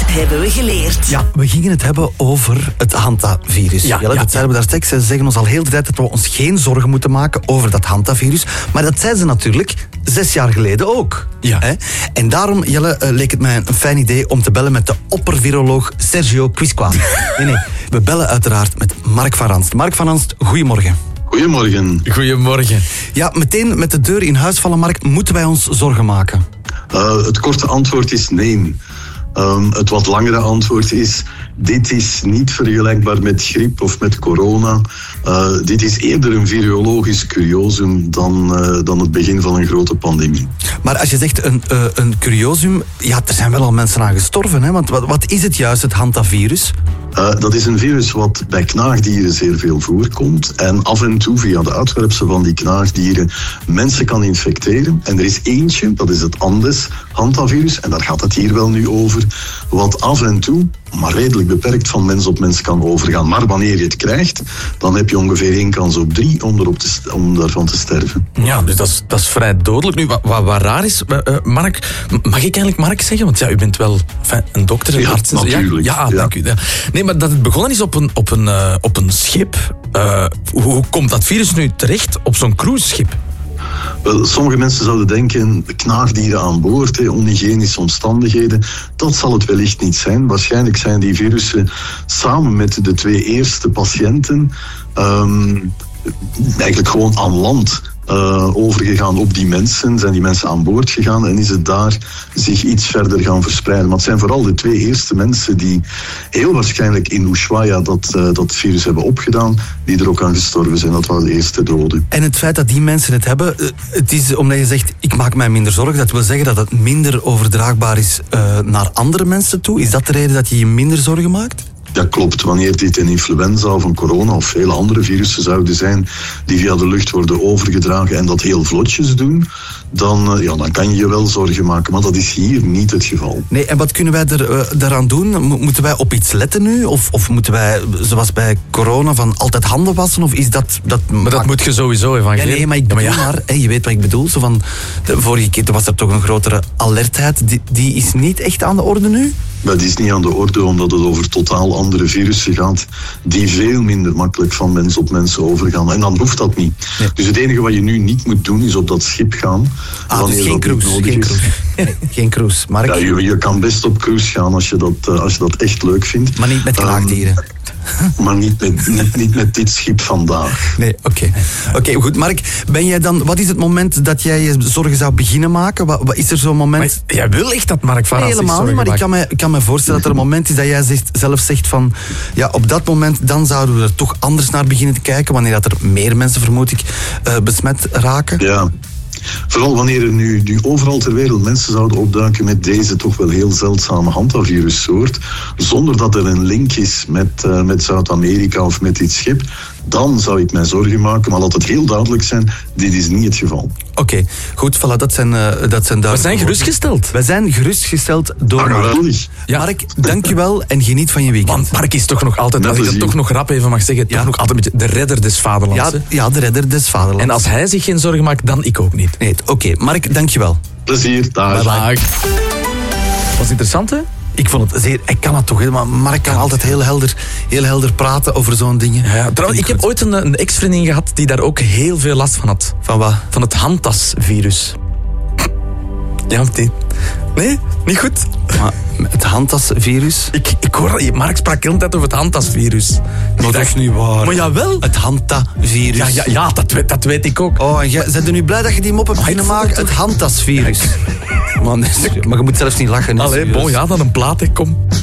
hebben we geleerd? Ja, we gingen het hebben over het hantavirus. Dat zeiden we daar straks. Ze zeggen ons al heel de tijd dat we ons geen zorgen moeten maken over dat hantavirus. Maar dat zeiden ze natuurlijk 6 jaar geleden ook. Ja. Hè? En daarom, Jelle, leek het mij een fijn idee om te bellen met de opperviroloog Sergio Quisquam. Nee. We bellen uiteraard met Mark van Ranst. Mark van Ranst, goedemorgen. Goedemorgen. Goedemorgen. Ja, meteen met de deur in huis vallen, Mark. Moeten wij ons zorgen maken? Het korte antwoord is nee. Het wat langere antwoord is, dit is niet vergelijkbaar met griep of met corona. Dit is eerder een virologisch curiosum dan het begin van een grote pandemie. Maar als je zegt een curiosum, ja, er zijn wel al mensen aan gestorven. Hè? Want wat is het juist, het hantavirus? Dat is een virus wat bij knaagdieren zeer veel voorkomt en af en toe via de uitwerpsel van die knaagdieren mensen kan infecteren. En er is eentje, dat is het Andes hantavirus, en daar gaat het hier wel nu over, wat af en toe, maar redelijk beperkt van mens op mens kan overgaan. Maar wanneer je het krijgt, dan heb je ongeveer 1 kans op 3 om daarvan te sterven. Ja, dus dat is vrij dodelijk. Nu, wat raar is, Mark, mag ik eigenlijk Mark zeggen? Want ja, u bent wel een dokter en arts. Natuurlijk. Ja, dank u. Ja. Nee, maar dat het begonnen is op een schip. Hoe komt dat virus nu terecht op zo'n cruiseschip? Wel, sommige mensen zouden denken, knaagdieren aan boord, onhygiënische omstandigheden. Dat zal het wellicht niet zijn. Waarschijnlijk zijn die virussen samen met de 2 eerste patiënten eigenlijk gewoon aan land overgegaan op die mensen. Zijn die mensen aan boord gegaan en is het daar zich iets verder gaan verspreiden. Maar het zijn vooral de 2 eerste mensen die heel waarschijnlijk in Ushuaia dat virus hebben opgedaan, die er ook aan gestorven zijn. Dat waren de eerste doden. En het feit dat die mensen het hebben, het is omdat je zegt, ik maak mij minder zorgen. Dat wil zeggen dat het minder overdraagbaar is naar andere mensen toe. Is dat de reden dat je je minder zorgen maakt? Ja, klopt. Wanneer dit een influenza of een corona of vele andere virussen zouden zijn die via de lucht worden overgedragen en dat heel vlotjes doen, dan kan je je wel zorgen maken. Maar dat is hier niet het geval. Nee, en wat kunnen wij daaraan doen? Moeten wij op iets letten nu? Of moeten wij, zoals bij corona, van altijd handen wassen? Of is dat... Maar dat moet je sowieso, Evangelie. Ja, nee, maar ik bedoel je weet wat ik bedoel. Zo van, de vorige keer was er toch een grotere alertheid. Die is niet echt aan de orde nu? Dat is niet aan de orde, omdat het over totaal andere virussen gaat, die veel minder makkelijk van mens op mens overgaan. En dan hoeft dat niet. Nee. Dus het enige wat je nu niet moet doen, is op dat schip gaan. Dus geen cruise. Geen cruise. Mark? Ja, je kan best op cruise gaan als je dat echt leuk vindt. Maar niet met knaagdieren. Maar niet met dit schip vandaag. Nee, oké, goed. Mark, wat is het moment dat jij je zorgen zou beginnen maken? Wat is er zo'n moment? Maar jij wil echt dat Mark van Ranst zich helemaal zorgen niet, maar ik kan me voorstellen dat er een moment is dat jij zelf zegt van, ja, op dat moment dan zouden we er toch anders naar beginnen te kijken, wanneer dat er meer mensen, vermoed ik, besmet raken. Ja. Vooral wanneer er nu overal ter wereld mensen zouden opduiken met deze toch wel heel zeldzame hantavirussoort, zonder dat er een link is met Zuid-Amerika of met dit schip, dan zou ik mij zorgen maken. Maar laat het heel duidelijk zijn, dit is niet het geval. Oké, goed, voilà, dat zijn duidelijk. We zijn gerustgesteld. We zijn gerustgesteld door Mark. Ja. Mark, dankjewel en geniet van je weekend. Want Mark is toch nog altijd, als ik dat toch nog rap even mag zeggen, toch nog altijd een beetje de redder des vaderlands. Ja, de redder des vaderlands. En als hij zich geen zorgen maakt, dan ik ook niet. Nee, oké. Mark, dankjewel. Plezier, dag. Dag. Was interessant, hè? Ik vond het zeer... Ik kan het toch helemaal... Mark kan altijd heel helder praten over zo'n dingen. Ja, trouwens, ik heb ooit een ex-vriendin gehad die daar ook heel veel last van had. Van wat? Van het handtasvirus. Ja, nee, niet goed. Maar het handtasvirus? Ik hoor... Mark sprak de hele tijd over het handtasvirus. Maar dat is niet waar. Maar jawel. Het handtasvirus. Ja, dat weet ik ook. Oh, en bent je nu blij dat je die mop hebt kunnen maken? Het handtasvirus. Man, maar je moet zelfs niet lachen. Allee, bon, ja, dan een plaat, kom.